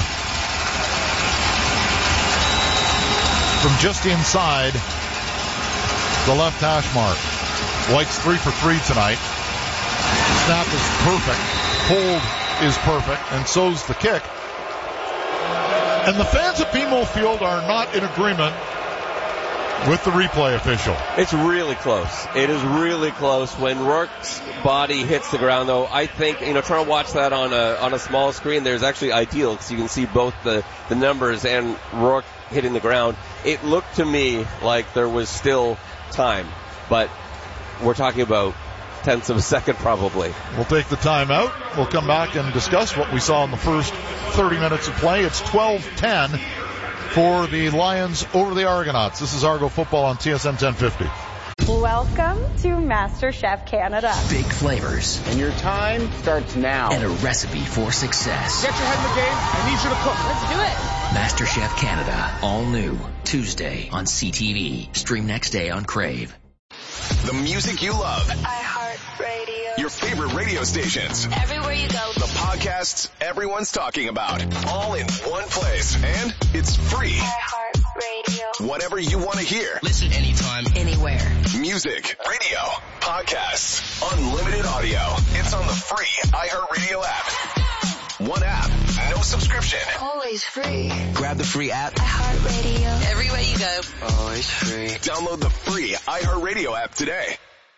From just inside the left hash mark. White's three for three tonight. Snap is perfect. Hold is perfect, and so's the kick. And the fans at B M O Field are not in agreement with the replay official. It's really close. It is really close. When Rourke's body hits the ground, though, I think, you know, trying to watch that on a on a small screen, there's actually ideal because you can see both the, the numbers and Rourke hitting the ground. It looked to me like there was still time, but we're talking about tenths of a second probably. We'll take the time out. We'll come back and discuss what we saw in the first thirty minutes of play. It's twelve ten for the Lions over the Argonauts. This is Argo football on T S N ten fifty. Welcome to MasterChef Canada. Big flavors. And your time starts now. And a recipe for success. Get your head in the game. I need you to cook. Let's do it. MasterChef Canada. All new. Tuesday on C T V. Stream next day on Crave. The music you love. iHeartRadio. Your favorite radio stations. Everywhere you go. The podcasts everyone's talking about. All in one place. And it's free. iHeartRadio. Whatever you want to hear. Listen anytime, anywhere. Music, radio, podcasts, unlimited audio. It's on the free iHeartRadio app. One app, no subscription. Always free. Grab the free app. iHeartRadio. Everywhere you go. Always free. Download the free iHeartRadio app today.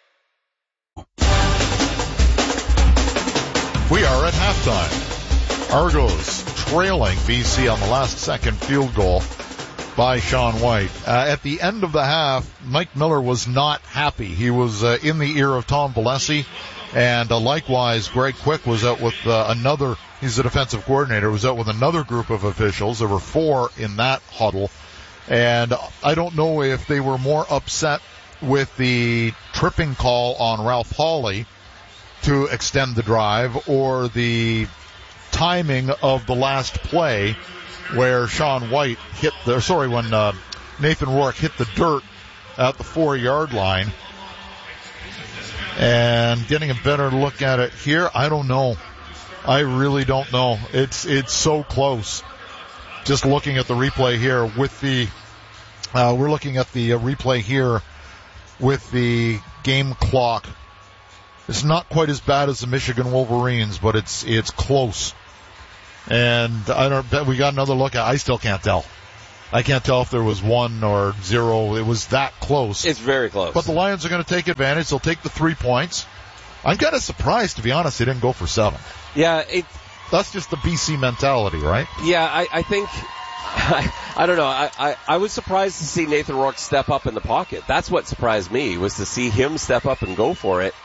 We are at halftime. Argos trailing B C on the last second field goal by Sean White. Uh, at the end of the half, Mike Miller was not happy. He was uh, in the ear of Tom Valesi, and uh, likewise, Greg Quick was out with uh, another, he's the defensive coordinator, was out with another group of officials. There were four in that huddle, and I don't know if they were more upset with the tripping call on Ralph Hawley to extend the drive or the timing of the last play where Sean White hit the, sorry, when uh, Nathan Rourke hit the dirt at the four-yard line. And getting a better look at it here, I don't know. I really don't know. It's it's so close. Just looking at the replay here with the, uh, we're looking at the uh, replay here with the game clock. It's not quite as bad as the Michigan Wolverines, but it's it's close. And I don't bet we got another look at. I still can't tell. I can't tell if there was one or zero. It was that close. It's very close. But the Lions are going to take advantage. They'll take the three points. I'm kind of surprised, to be honest, they didn't go for seven. Yeah, it. That's just the B C mentality, right? Yeah, I, I think. I, I don't know. I, I, I was surprised to see Nathan Rourke step up in the pocket. That's what surprised me, was to see him step up and go for it.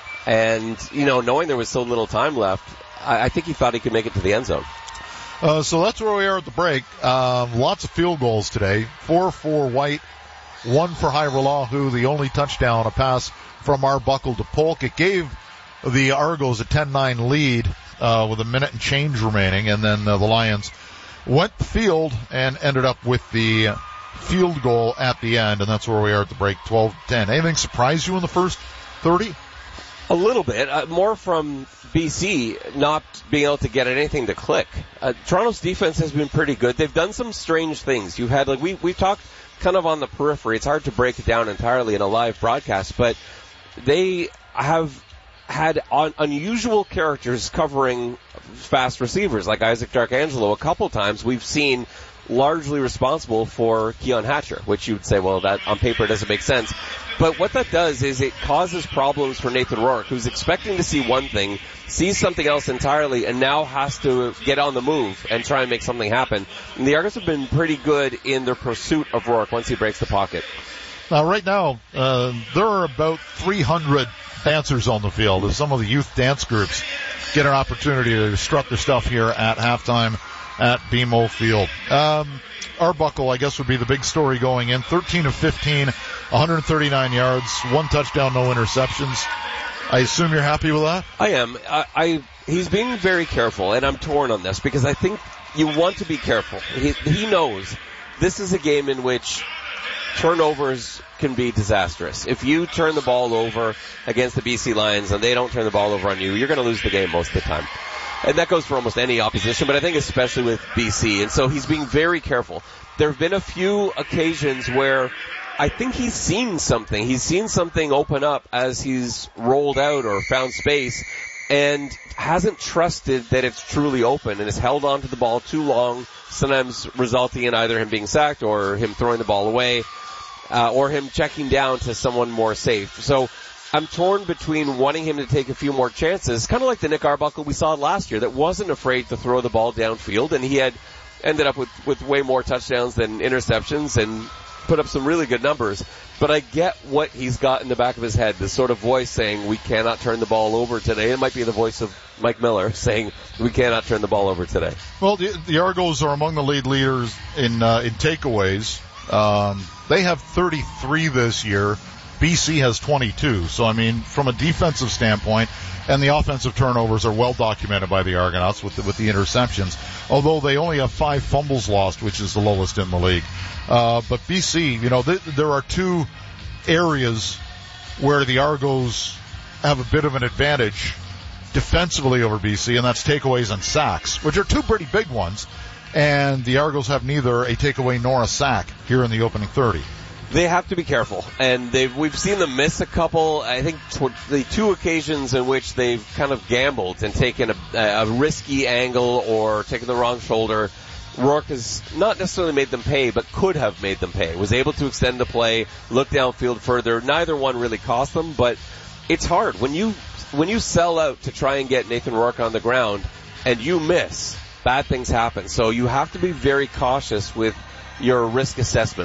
And, you know, knowing there was so little time left, I, I think he thought he could make it to the end zone. Uh, so that's where we are at the break. Um, lots of field goals today. Four for White, one for Hajrullahu, the only touchdown, a pass from Arbuckle to Polk. It gave the Argos a ten nine lead uh, with a minute and change remaining, and then uh, the Lions went the field and ended up with the field goal at the end, and that's where we are at the break, twelve ten. Anything surprise you in the first thirty? A little bit. Uh, more from B C not being able to get anything to click. Uh, Toronto's defense has been pretty good. They've done some strange things. You've had, like, we, we've talked kind of on the periphery. It's hard to break it down entirely in a live broadcast, but they have had un- unusual characters covering fast receivers, like Isaac Darkangelo. A couple times we've seen largely responsible for Keon Hatcher, which you would say, well, that on paper doesn't make sense. But what that does is it causes problems for Nathan Rourke, who's expecting to see one thing, sees something else entirely, and now has to get on the move and try and make something happen. And the Argos have been pretty good in their pursuit of Rourke once he breaks the pocket. Now, right now, uh, there are about three hundred dancers on the field as some of the youth dance groups get an opportunity to strut their stuff here at halftime at B M O Field. Um, Arbuckle, I guess, would be the big story going in. thirteen of fifteen, one hundred thirty-nine yards, one touchdown, no interceptions. I assume you're happy with that? I am. I, I he's being very careful, and I'm torn on this because I think you want to be careful. He, he knows this is a game in which turnovers can be disastrous. If you turn the ball over against the B C Lions and they don't turn the ball over on you, you're going to lose the game most of the time. And that goes for almost any opposition, but I think especially with B C. And so he's being very careful. There have been a few occasions where I think he's seen something. He's seen something open up as he's rolled out or found space and hasn't trusted that it's truly open and has held on to the ball too long, sometimes resulting in either him being sacked or him throwing the ball away, uh, or him checking down to someone more safe. So I'm torn between wanting him to take a few more chances, kind of like the Nick Arbuckle we saw last year that wasn't afraid to throw the ball downfield, and he had ended up with, with way more touchdowns than interceptions and put up some really good numbers. But I get what he's got in the back of his head, this sort of voice saying, we cannot turn the ball over today. It might be the voice of Mike Miller saying, we cannot turn the ball over today. Well, the, the Argos are among the lead leaders in, uh, in takeaways. Um, they have thirty-three this year. B C has twenty-two. So, I mean, from a defensive standpoint, and the offensive turnovers are well documented by the Argonauts with the, with the interceptions, although they only have five fumbles lost, which is the lowest in the league. Uh, but B C, you know, th- there are two areas where the Argos have a bit of an advantage defensively over B C, and that's takeaways and sacks, which are two pretty big ones. And the Argos have neither a takeaway nor a sack here in the opening thirty. They have to be careful, and they've we've seen them miss a couple. I think tw- the two occasions in which they've kind of gambled and taken a, a risky angle or taken the wrong shoulder. Rourke has not necessarily made them pay, but could have made them pay. Was able to extend the play, look downfield further. Neither one really cost them, but it's hard when you when you sell out to try and get Nathan Rourke on the ground and you miss. Bad things happen, so you have to be very cautious with your risk assessment.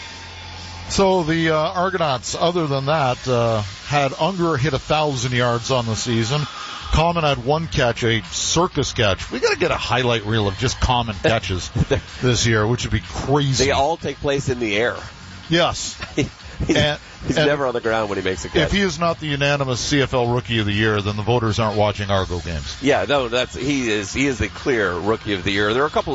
So the uh, Argonauts, other than that, uh, had Unger hit a thousand yards on the season. Common had one catch, a circus catch. We got to get a highlight reel of just Common catches this year, which would be crazy. They all take place in the air. Yes. he's and, he's and never on the ground when he makes a catch. If he is not the unanimous C F L Rookie of the Year, then the voters aren't watching Argo games. Yeah, no, that's he is he is the clear Rookie of the Year. There are a couple of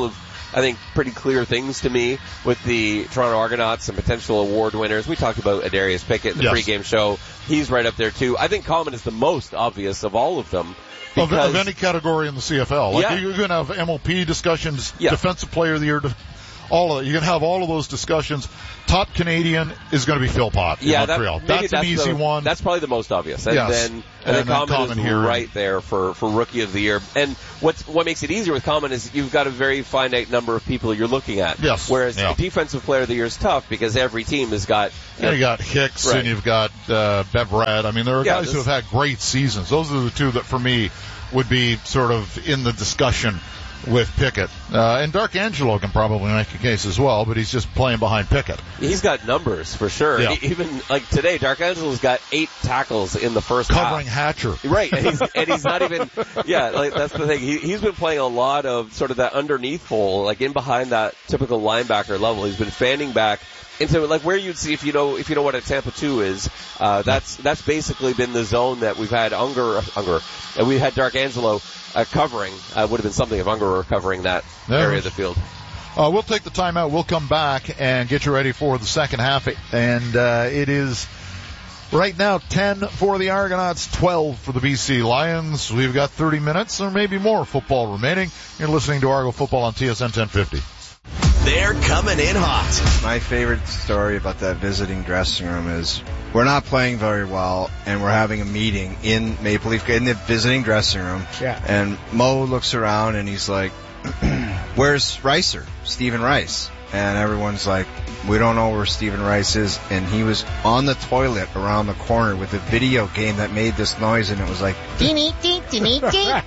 I think, pretty clear things to me with the Toronto Argonauts and potential award winners. We talked about Adarius Pickett in the yes. pregame show. He's right up there, too. I think Common is the most obvious of all of them. Of, of any category in the C F L. Like, yeah. you're going to have M O P discussions, yeah. Defensive Player of the Year, all of that. You're going to have all of those discussions. Top Canadian is going to be Phil Pott in yeah, Montreal. That, that's, that's an easy the, one. That's probably the most obvious. And yes. then, and, and then Common, Common is here. right there for, for Rookie of the Year. And what's, what makes it easier with Common is you've got a very finite number of people you're looking at. Yes. Whereas yeah. Defensive Player of the Year is tough because every team has got... You, yeah, you got Hicks right. and you've got uh, Bevrad. I mean, there are yeah, guys this, who have had great seasons. Those are the two that, for me, would be sort of in the discussion with Pickett. Uh, and Dark Angelo can probably make a case as well, but he's just playing behind Pickett. He's got numbers for sure. Yeah. He, even like today, Dark Angelo's got eight tackles in the first Covering half. Hatcher. Right, and he's, and he's not even, yeah, like that's the thing. He, he's been playing a lot of sort of that underneath hole, like in behind that typical linebacker level. He's been fanning back into like where you'd see if you know if you know what a Tampa two is. Uh, that's that's basically been the zone that we've had Unger, Unger, and we had Dark Angelo uh, covering. Uh, would have been something if Unger were covering that there area of the field. Uh, we'll take the timeout. We'll come back and get you ready for the second half. And uh, it is right now ten for the Argonauts, twelve for the B C Lions. We've got thirty minutes or maybe more football remaining. You're listening to Argo Football on T S N ten fifty. They're coming in hot. My favorite story about that visiting dressing room is we're not playing very well, and we're having a meeting in Maple Leaf, in the visiting dressing room. Yeah. And Mo looks around, and he's like, where's Ricer? Stephen Rice. And everyone's like, we don't know where Stephen Rice is. And he was on the toilet around the corner with a video game that made this noise, and it was like, Dee dee dee dee dee.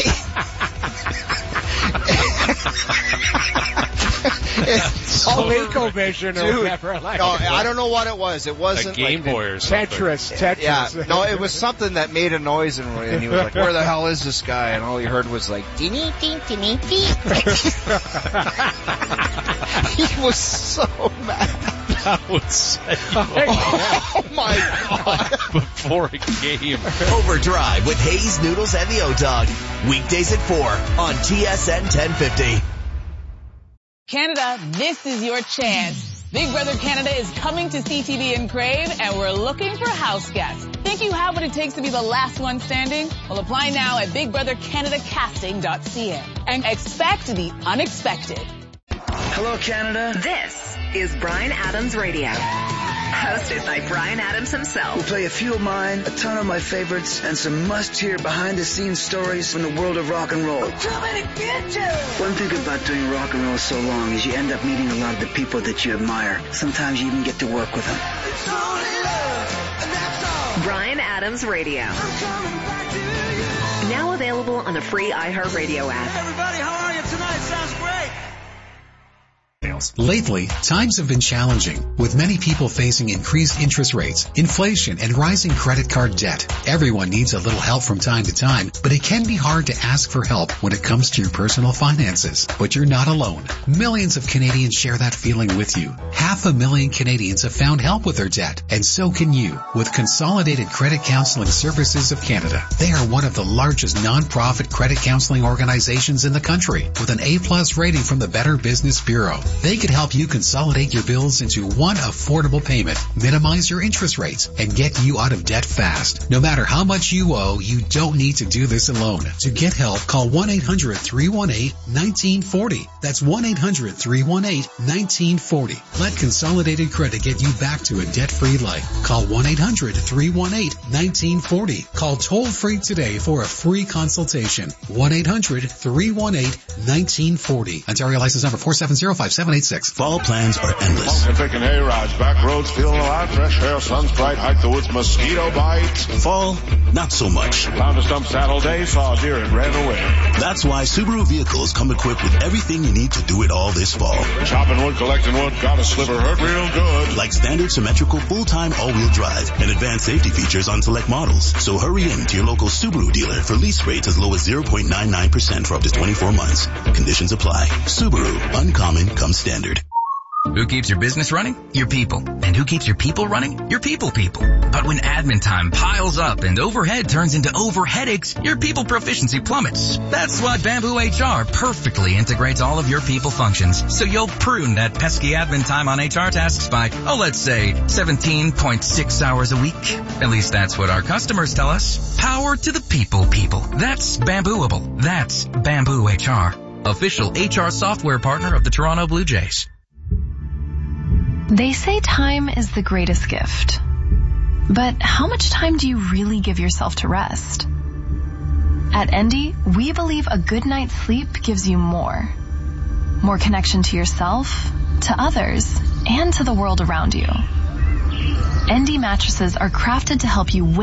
ColecoVision or whatever. Like no, I don't know what it was. It wasn't a Game like Boy or something. Tetris, Tetris. Yeah, no, it was something that made a noise, and, and he was like, "Where the hell is this guy?" And all he heard was like, "Dee dee dee dee dee." He was so mad. That would say, oh my God! Before a game. Overdrive with Hayes, Noodles, and the O-Dog. Weekdays at four on T S N ten fifty. Canada, this is your chance. Big Brother Canada is coming to C T V in Crave, and we're looking for house guests. Think you have what it takes to be the last one standing? Well, apply now at big brother canada casting dot c a and expect the unexpected. Hello, Canada. This is Bryan Adams Radio. Hosted by Bryan Adams himself. We'll play a few of mine, a ton of my favorites, and some must-hear behind-the-scenes stories from the world of rock and roll. Too many bitches! One thing about doing rock and roll so long is you end up meeting a lot of the people that you admire. Sometimes you even get to work with them. It's only love, and that's all. Bryan Adams Radio. I'm coming back to you. Now available on the free iHeartRadio app. Hey everybody, how are you tonight? Sounds great. Lately, times have been challenging, with many people facing increased interest rates, inflation, and rising credit card debt. Everyone needs a little help from time to time, but it can be hard to ask for help when it comes to your personal finances. But you're not alone. Millions of Canadians share that feeling with you. Half a million Canadians have found help with their debt, and so can you with Consolidated Credit Counseling Services of Canada. They are one of the largest non-profit credit counseling organizations in the country, with an A-plus rating from the Better Business Bureau. They could help you consolidate your bills into one affordable payment, minimize your interest rates, and get you out of debt fast. No matter how much you owe, you don't need to do this alone. To get help, call one eight hundred three one eight one nine four zero. That's one eight hundred three one eight one nine four zero. Let Consolidated Credit get you back to a debt-free life. Call one eight hundred three one eight one nine four zero. Call toll-free today for a free consultation. one eight hundred three one eight one nine four zero. Ontario license number four seven zero five seven eight six. Fall plans are endless. Walking, picking hay rides, back roads, feeling alive, fresh air, sun's bright, hike the woods, mosquito bites. Fall, not so much. Found a stump saddle day, saw a deer and ran away. That's why Subaru vehicles come equipped with everything you need to do it all this fall. Chopping wood, collecting wood, got a sliver, hurt real good. Like standard symmetrical full-time all-wheel drive and advanced safety features on select models. So hurry in to your local Subaru dealer for lease rates as low as zero point nine nine percent for up to twenty-four months. Conditions apply. Subaru, uncommon comes standard. Who keeps your business running? Your people. And who keeps your people running? Your people people. But when admin time piles up and overhead turns into over headaches, your people proficiency plummets. That's why Bamboo H R perfectly integrates all of your people functions, so you'll prune that pesky admin time on H R tasks by, oh, let's say seventeen point six hours a week. At least that's what our customers tell us. Power to the people people. That's Bambooable. That's Bamboo H R. Official H R software partner of the Toronto Blue Jays. They say time is the greatest gift. But how much time do you really give yourself to rest? At Endy, we believe a good night's sleep gives you more. More connection to yourself, to others, and to the world around you. Endy mattresses are crafted to help you win